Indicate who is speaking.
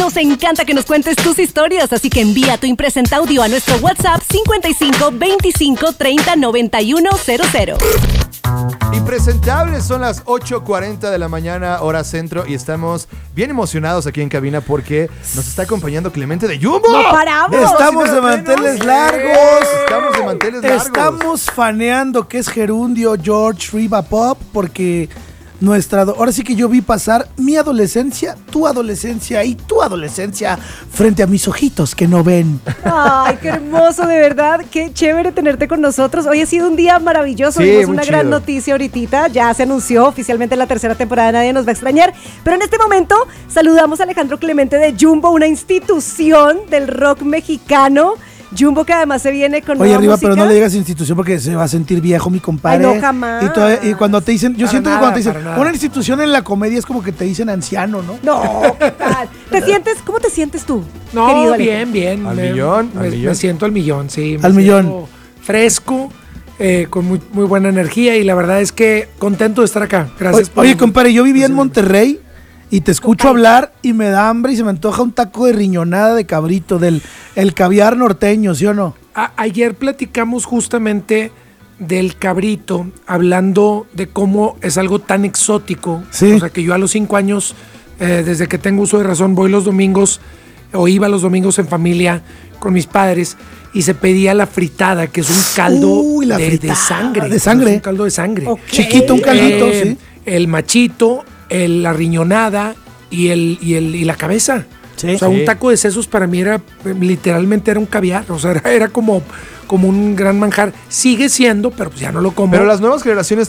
Speaker 1: Nos encanta que nos cuentes tus historias, así que envía tu impresenta audio a nuestro WhatsApp 55 25 30 91 00.
Speaker 2: Impresentables, son las 8:40 de la mañana, hora centro, y estamos bien emocionados aquí en cabina porque nos está acompañando Clemente de Jumbo.
Speaker 1: ¡No paramos!
Speaker 3: Estamos de manteles largos.
Speaker 2: Estamos de manteles largos.
Speaker 3: Estamos faneando que es gerundio George Riva Pop porque ahora sí que yo vi pasar mi adolescencia, tu adolescencia y tu adolescencia frente a mis ojitos que no ven.
Speaker 4: Ay, qué hermoso, de verdad, qué chévere tenerte con nosotros. Hoy ha sido un día maravilloso,
Speaker 2: Sí,
Speaker 4: vimos
Speaker 2: muy
Speaker 4: una
Speaker 2: chido.
Speaker 4: gran noticia ahorita, ya se anunció oficialmente la tercera temporada de Nadie Nos Va a Extrañar, pero en este momento saludamos a Alejandro Clemente de Jumbo, una institución del rock mexicano. Jumbo que además se viene con
Speaker 3: Oye,
Speaker 4: nueva
Speaker 3: arriba,
Speaker 4: música.
Speaker 3: pero no le digas institución porque se va a sentir viejo mi compadre.
Speaker 4: Ay, no, jamás.
Speaker 3: Y cuando te dicen, yo
Speaker 5: Para
Speaker 3: siento
Speaker 5: nada,
Speaker 3: que cuando te dicen,
Speaker 5: para nada.
Speaker 3: una institución en la comedia es como que te dicen anciano, ¿no?
Speaker 4: No, ¿qué tal? ¿Cómo te sientes tú,
Speaker 5: No,
Speaker 4: querido Alejandro?
Speaker 5: bien.
Speaker 2: Al millón, al millón.
Speaker 5: Me siento al millón, sí.
Speaker 3: Al millón.
Speaker 5: Siento fresco, con muy buena energía y la verdad es que contento de estar acá. Gracias.
Speaker 3: Oye, compadre, yo vivía en Monterrey y te escucho hablar y me da hambre y se me antoja un taco de riñonada de cabrito, el caviar norteño, ¿sí o no?
Speaker 5: Ayer platicamos justamente del cabrito, hablando de cómo es algo tan exótico.
Speaker 3: Sí.
Speaker 5: O sea, que yo a los 5 años, desde que tengo uso de razón, voy los domingos, o iba los domingos en familia con mis padres, y se pedía la fritada, que es un caldo
Speaker 3: Uy, la
Speaker 5: de
Speaker 3: fritada,
Speaker 5: sangre.
Speaker 3: de sangre.
Speaker 5: Es un caldo de sangre.
Speaker 4: Ok.
Speaker 3: Chiquito, un caldito, sí.
Speaker 5: El machito, la riñonada y la cabeza.
Speaker 3: Sí.
Speaker 5: O sea,
Speaker 2: Sí.
Speaker 5: un taco de sesos para mí literalmente era un caviar. O sea, era como un gran manjar. Sigue siendo, pero pues ya no lo como.
Speaker 2: Pero las nuevas generaciones